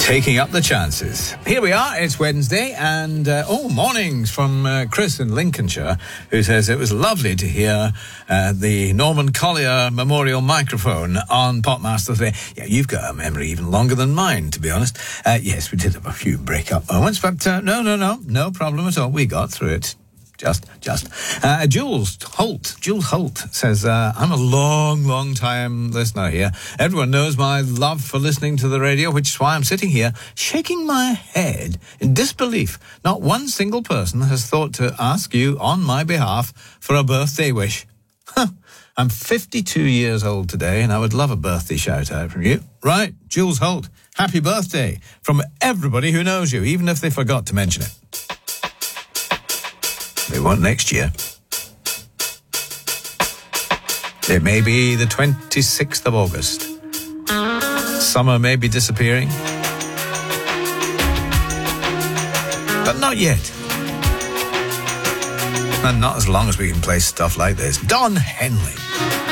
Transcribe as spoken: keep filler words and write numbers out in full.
Taking up the chances. Here we are, it's Wednesday, and, uh, oh, mornings from uh, Chris in Lincolnshire, who says it was lovely to hear uh, the Norman Collier Memorial microphone on Popmaster today. Yeah, you've got a memory even longer than mine, to be honest. Uh, yes, we did have a few break-up moments, but uh, no, no, no, no problem at all. We got through it. Just, just. Uh, Jules Holt, Jules Holt says, uh, I'm a long, long time listener here. Everyone knows my love for listening to the radio, which is why I'm sitting here shaking my head in disbelief. Not one single person has thought to ask you on my behalf for a birthday wish. Huh. I'm fifty-two years old today, and I would love a birthday shout out from you. Right, Jules Holt, happy birthday from everybody who knows you, even if they forgot to mention it. They won't next year. It may be the twenty-sixth of August. Summer may be disappearing. But not yet. And not as long as we can play stuff like this. Don Henley.